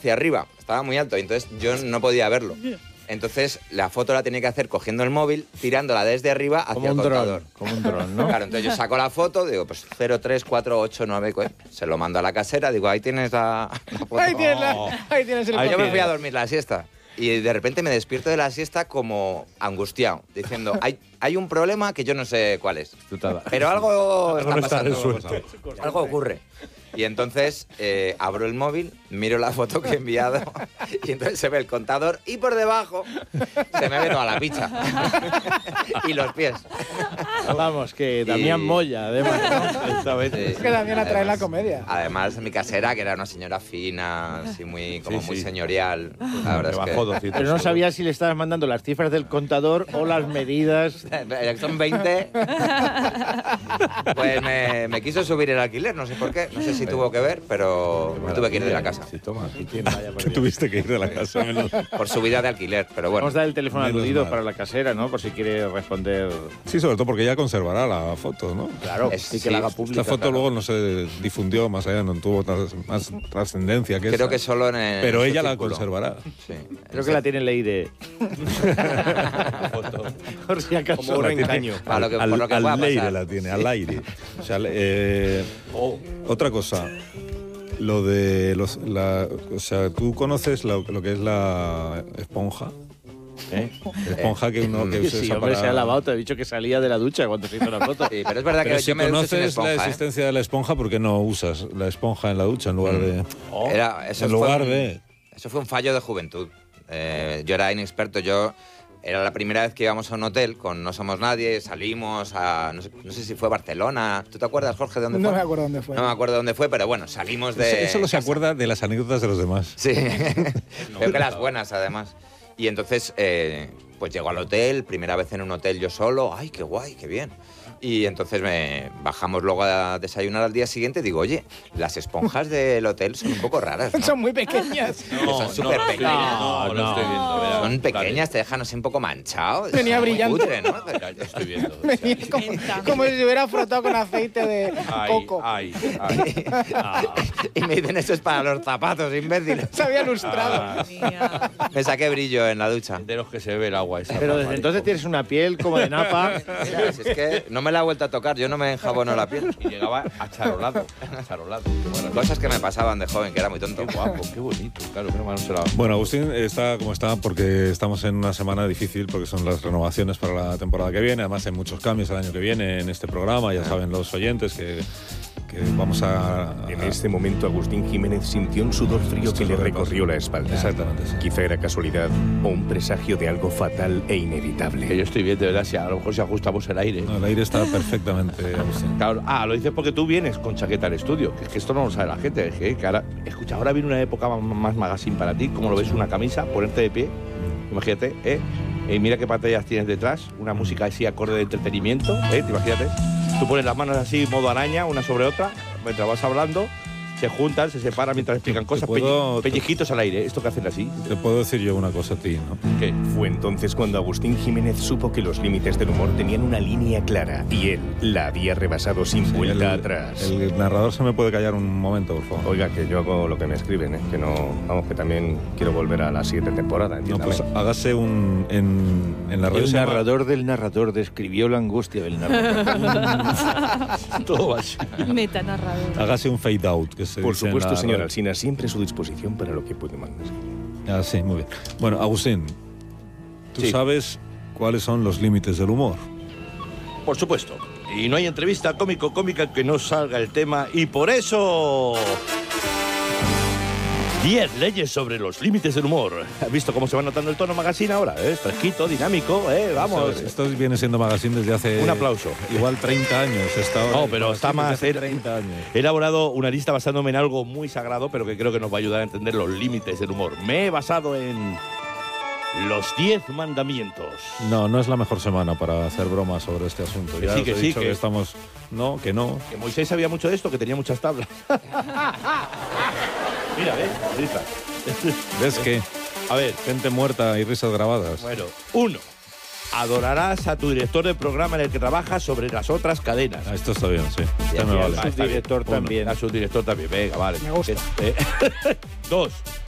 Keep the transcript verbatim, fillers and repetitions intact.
hacia arriba, estaba muy alto, y entonces yo no podía verlo. Entonces la foto la tenía que hacer cogiendo el móvil, tirándola desde arriba hacia como el un contador. Dron, como un dron, ¿no? Claro, entonces yo saco la foto, digo, pues cero tres cuatro ocho nueve, se lo mando a la casera, digo, ahí tienes la, la foto. Ahí tienes, la, ahí tienes el Ahí yo me foto. fui a dormir la siesta. Y de repente me despierto de la siesta como angustiado, diciendo, hay, hay un problema que yo no sé cuál es. Pero algo está no está pasando. resuelto. Algo ocurre. Y entonces eh, abro el móvil, miro la foto que he enviado y entonces se ve el contador y por debajo se me ve toda la picha. Y los pies. Vamos, que Damián Y- Moya, además, ¿no? Esta vez. Sí. Es que Damián atrae la Además- comedia. Además, mi casera, que era una señora fina, así muy, como Sí, muy sí. señorial. La verdad Me es que... bajó doscientos Pero no euros. sabía si le estabas mandando las cifras del contador o las medidas. Son veinte. Pues me, me quiso subir el alquiler, no sé por qué. No sé si tuvo que ver, pero me tuve que ir de la casa. Sí, toma. Vaya, por Que Dios. tuviste que ir de la casa. menos- Por subida de alquiler, pero bueno. Vamos a dar el teléfono Menos aludido mal. para la casera, ¿no? Por si quiere responder. Sí, sobre todo porque ella conservará la foto, ¿no? Claro, Es- sí que sí, la haga esta pública. Esta foto claro. luego no se difundió más allá, no tuvo tras- más trascendencia que Creo esa. que solo en el- Pero en su ella la círculo. conservará. Sí. Creo que la tiene en Leire. Por si acaso. Como un La tiene reengaño. Para lo que- al, por lo que al pueda aire pasar. la tiene, al aire. O sea, eh, otra cosa, lo de los, la, o sea, ¿tú conoces lo, lo que es la esponja? ¿Eh? Esponja que uno que se Sí, usa hombre, para- se ha lavado. Te he dicho que salía de la ducha cuando se hizo la foto. Sí, pero es verdad Pero que si yo me ducho sin conoces esponja, la ¿eh? existencia de la esponja, ¿por qué no usas la esponja en la ducha en lugar de...? Era, eso en fue lugar un- de... Eso fue un fallo de juventud. Eh, yo era inexperto, yo... Era la primera vez que íbamos a un hotel con No Somos Nadie, salimos a... No sé, no sé si fue Barcelona. ¿Tú te acuerdas, Jorge, de dónde No fue? me acuerdo dónde fue. No me acuerdo dónde fue, pero bueno, salimos de... Eso solo se acuerda de las anécdotas de los demás. Sí, creo que las buenas, además. Y entonces, eh, pues llego al hotel, primera vez en un hotel yo solo. ¡Ay, qué guay, qué bien! Y entonces me bajamos luego a desayunar al día siguiente y digo, oye, las esponjas del hotel son un poco raras, ¿no? Son muy pequeñas. Son súper pequeñas. No, no, estoy viendo. verá. Son pequeñas, te dejan así un poco manchado. Venía Es muy brillando. cutre, ¿no? Ya, ya estoy viendo. Venía como, como si se hubiera frotado con aceite de Ay, coco. ay, ay. Y me dicen, esto es para los zapatos, imbéciles. Se había lustrado. Ah, Me saqué brillo en la ducha. de los que se ve el agua esa. Pero desde barbaridad. entonces tienes una piel como de napa. Mira, si es que no me la he vuelto a tocar, yo no me enjabono la piel. Y llegaba acharolado. Acharolado. Qué maravilla. Cosas que me pasaban de joven, que era muy tonto. Qué guapo, qué bonito. Claro, menos mal no se la... Bueno, Agustín está como está porque estamos en una semana difícil porque son las renovaciones para la temporada que viene. Además hay muchos cambios el año que viene en este programa. Ya saben los oyentes que, que vamos a... En este momento Agustín Jiménez sintió un sudor frío Esto que es le lo que recorrió la espalda. Exactamente, sí. Quizá era casualidad o un presagio de algo fatal e Que inevitable. yo estoy bien, de verdad, si a lo mejor si ajustamos el aire. No, el aire está perfectamente, Agustín. Claro, ah, lo dices porque tú vienes con chaqueta al estudio, que es que esto no lo sabe la gente, es que, que ahora, escucha, ahora viene una época más, más magazine para ti, como lo ves, una camisa, ponerte de pie, imagínate, ¿eh? Y mira qué pantallas tienes detrás, una música así acorde de entretenimiento, ¿eh? Imagínate, tú pones las manos así, modo araña, una sobre otra, mientras vas hablando, se juntan, se separan mientras explican cosas, puedo- pelli- pellizquitos al aire, esto que hacen así. Te puedo decir yo una cosa a ti, ¿no? ¿Qué? Fue entonces cuando Agustín Jiménez supo que los límites del humor tenían una línea clara y él la había rebasado sin vuelta el, atrás. el narrador se me puede callar un momento, por favor. Oiga, que yo hago lo que me escriben, ¿eh? Que no... Vamos, que también quiero volver a la siguiente temporada, No, entiéndame. pues hágase un... En, en la red El se llama- narrador del narrador describió la angustia del narrador. Todo así. Metanarrador. Hágase un fade out. Que se Por dice en supuesto, la señor red. Alsina, siempre a su disposición para lo que puede mandar. Ah, sí, muy bien. Bueno, Agustín, ¿tú Sí. sabes cuáles son los límites del humor? Por supuesto. Y no hay entrevista cómico-cómica que no salga el tema. Y por eso... diez leyes sobre los límites del humor. ¿Has visto cómo se va notando el tono magazine ahora? ¿Eh? Fresquito, dinámico, ¿eh? Vamos. Esto, esto viene siendo magazine desde hace... Un aplauso. Igual treinta años. Está ahora No, el pero está magazine más... desde hace He, treinta años. he elaborado una lista basándome en algo muy sagrado, pero que creo que nos va a ayudar a entender los límites del humor. Me he basado en... los diez mandamientos. No, no es la mejor semana para hacer bromas sobre este asunto. Que Ya sí, os que he sí, dicho que- estamos... No, que no. Que Moisés sabía mucho de esto, que tenía muchas tablas. Mira, ¿ves? Lista. ¿Ves que? A ver, Gente muerta y risas grabadas. bueno, uno. Adorarás a tu director del programa en el que trabajas sobre las otras cadenas. Ah, esto está bien, sí. Este Bien, me bien. vale. Ah, está bien. Subdirector Uno. también. A su director también, venga, vale. Me gusta. Eh, Dos.